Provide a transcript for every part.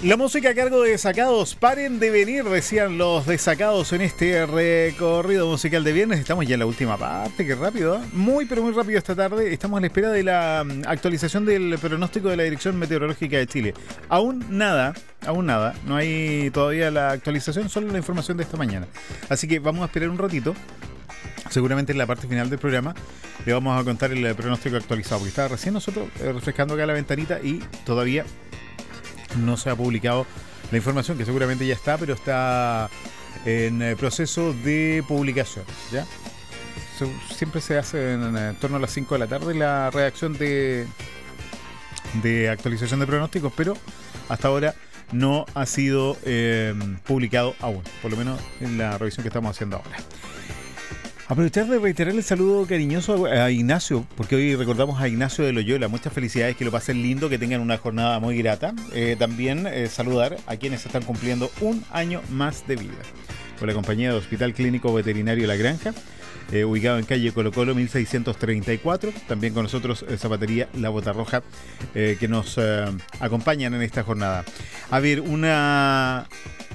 La música a cargo de Desacados. Paren de venir, decían los Desacados en este recorrido musical de viernes. Estamos ya en la última parte, qué rápido, ¿eh? Muy pero muy rápido esta tarde. Estamos a la espera de la actualización del pronóstico de la Dirección Meteorológica de Chile. Aún nada. No hay todavía la actualización, solo la información de esta mañana. Así que vamos a esperar un ratito. Seguramente en la parte final del programa le vamos a contar el pronóstico actualizado, porque estaba recién nosotros refrescando acá la ventanita y todavía no se ha publicado la información, que seguramente ya está, pero está en proceso de publicación, ¿ya? Siempre se hace en torno a las 5 de la tarde la redacción de actualización de pronósticos, pero hasta ahora no ha sido publicado aún, por lo menos en la revisión que estamos haciendo ahora. Aprovechar de reiterar el saludo cariñoso a Ignacio, porque hoy recordamos a Ignacio de Loyola. Muchas felicidades, que lo pasen lindo, que tengan una jornada muy grata. También saludar a quienes están cumpliendo un año más de vida. Con la compañía de Hospital Clínico Veterinario La Granja, ubicado en calle Colo Colo 1634. También con nosotros Zapatería La Bota Roja, que nos acompañan en esta jornada. A ver, una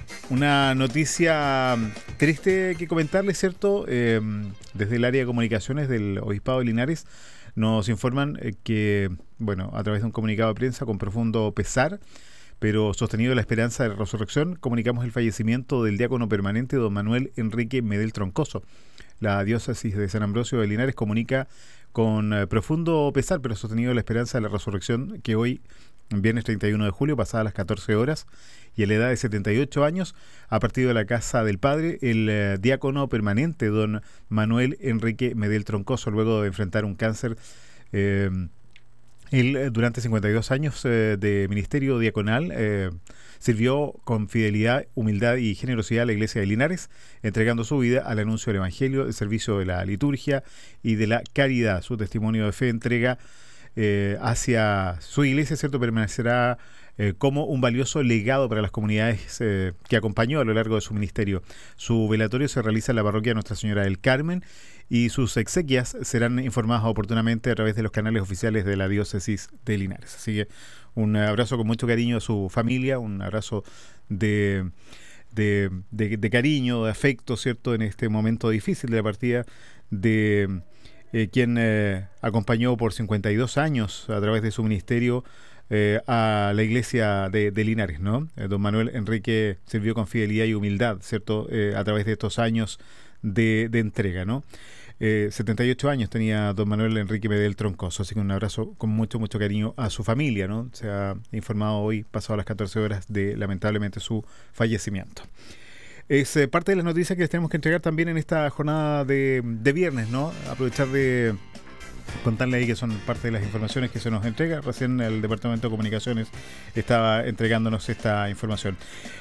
noticia triste que comentarles, ¿cierto? Desde el área de comunicaciones del Obispado de Linares nos informan que, bueno, a través de un comunicado de prensa con profundo pesar, pero sostenido la esperanza de la resurrección, comunicamos el fallecimiento del diácono permanente don Manuel Enrique Medel Troncoso. La diócesis de San Ambrosio de Linares comunica con profundo pesar, pero sostenido la esperanza de la resurrección, que hoy, viernes 31 de julio, pasadas las 14 horas, y a la edad de 78 años, ha partido de la casa del Padre el diácono permanente don Manuel Enrique Medel Troncoso, luego de enfrentar un cáncer. Él, durante 52 años de ministerio diaconal, sirvió con fidelidad, humildad y generosidad a la Iglesia de Linares, entregando su vida al anuncio del Evangelio, el servicio de la liturgia y de la caridad. Su testimonio de fe, entrega hacia su iglesia, ¿cierto?, permanecerá como un valioso legado para las comunidades que acompañó a lo largo de su ministerio. Su velatorio se realiza en la parroquia Nuestra Señora del Carmen y sus exequias serán informadas oportunamente a través de los canales oficiales de la diócesis de Linares. Así que un abrazo con mucho cariño a su familia, un abrazo de cariño, de afecto, ¿cierto?, en este momento difícil de la partida de quien acompañó por 52 años a través de su ministerio a la iglesia de Linares, ¿no? Don Manuel Enrique sirvió con fidelidad y humildad, ¿cierto?, a través de estos años de entrega, ¿no? 78 años tenía don Manuel Enrique Medel Troncoso, así que un abrazo con mucho cariño a su familia, ¿no? Se ha informado hoy, pasado las 14 horas, de lamentablemente su fallecimiento. Es parte de las noticias que les tenemos que entregar también en esta jornada de viernes, ¿no? Aprovechar de contarle ahí que son parte de las informaciones que se nos entrega. Recién el Departamento de Comunicaciones estaba entregándonos esta información.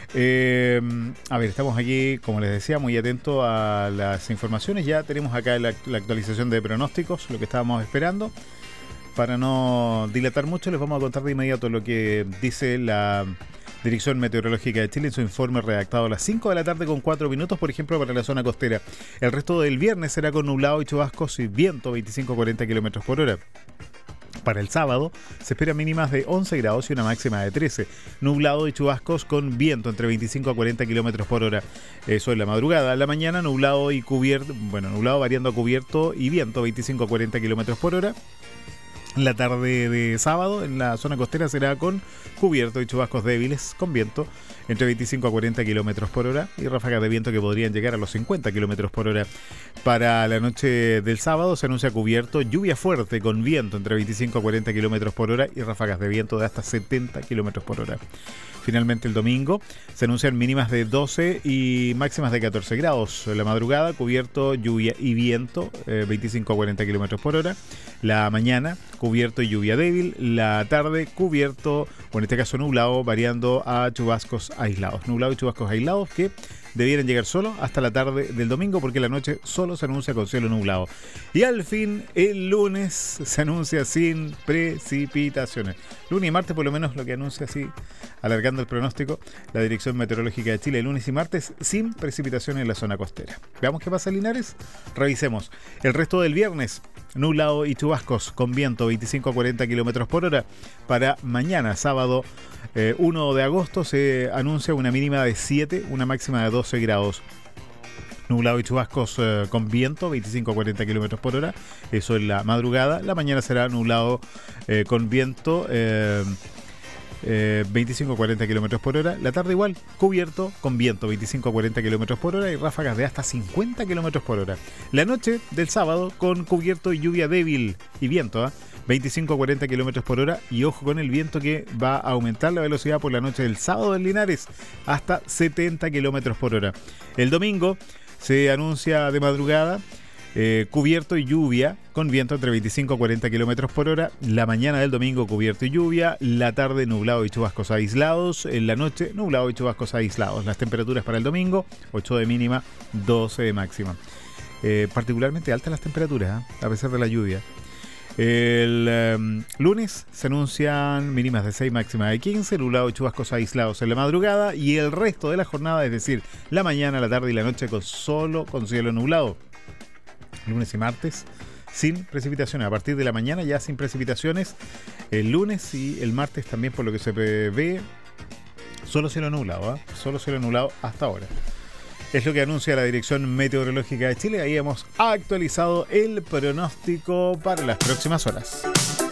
A ver, estamos aquí, como les decía, muy atentos a las informaciones. Ya tenemos acá la actualización de pronósticos, lo que estábamos esperando. Para no dilatar mucho, les vamos a contar de inmediato lo que dice la Dirección Meteorológica de Chile en su informe redactado a las 5 de la tarde con 4 minutos, por ejemplo, para la zona costera. El resto del viernes será con nublado y chubascos y viento 25 a 40 kilómetros por hora. Para el sábado se esperan mínimas de 11 grados y una máxima de 13. Nublado y chubascos con viento entre 25 a 40 kilómetros por hora. Eso en la madrugada. La mañana nublado y cubierto, nublado variando a cubierto y viento 25 a 40 kilómetros por hora. La tarde de sábado en la zona costera será con cubierto y chubascos débiles con viento entre 25 a 40 kilómetros por hora y ráfagas de viento que podrían llegar a los 50 kilómetros por hora. Para la noche del sábado se anuncia cubierto, lluvia fuerte con viento entre 25 a 40 kilómetros por hora y ráfagas de viento de hasta 70 kilómetros por hora. Finalmente el domingo se anuncian mínimas de 12 y máximas de 14 grados. La madrugada cubierto, lluvia y viento 25 a 40 kilómetros por hora. La mañana cubierto y lluvia débil. La tarde cubierto, o en este caso nublado, variando a chubascos aislados. Nublado y chubascos aislados que debieran llegar solo hasta la tarde del domingo, porque la noche solo se anuncia con cielo nublado. Y al fin, el lunes se anuncia sin precipitaciones. Lunes y martes, por lo menos, lo que anuncia así, alargando el pronóstico, la Dirección Meteorológica de Chile, lunes y martes sin precipitaciones en la zona costera. Veamos qué pasa, Linares. Revisemos. El resto del viernes, nublado y chubascos con viento 25 a 40 kilómetros por hora. Para mañana, sábado 1 de agosto, se anuncia una mínima de 7, una máxima de 12 grados. Nublado y chubascos con viento 25 a 40 kilómetros por hora. Eso en la madrugada. La mañana será nublado con viento 25 a 40 kilómetros por hora. La tarde igual, cubierto con viento 25 a 40 kilómetros por hora y ráfagas de hasta 50 kilómetros por hora. La noche del sábado con cubierto y lluvia débil y viento 25 a 40 kilómetros por hora, y ojo con el viento, que va a aumentar la velocidad por la noche del sábado en Linares hasta 70 kilómetros por hora. El domingo se anuncia de madrugada cubierto y lluvia con viento entre 25 a 40 kilómetros por hora. La mañana del domingo cubierto y lluvia. La tarde nublado y chubascos aislados. En la noche nublado y chubascos aislados. Las temperaturas para el domingo: 8 de mínima, 12 de máxima. Particularmente altas las temperaturas, a pesar de la lluvia. El lunes se anuncian mínimas de 6, máximas de 15, nublado y chubascos aislados en la madrugada, y el resto de la jornada, es decir, la mañana, la tarde y la noche, con cielo nublado. Lunes y martes sin precipitaciones. A partir de la mañana ya sin precipitaciones. El lunes y el martes también, por lo que se prevé, solo cielo nublado, solo cielo nublado hasta ahora. Es lo que anuncia la Dirección Meteorológica de Chile. Ahí hemos actualizado el pronóstico para las próximas horas.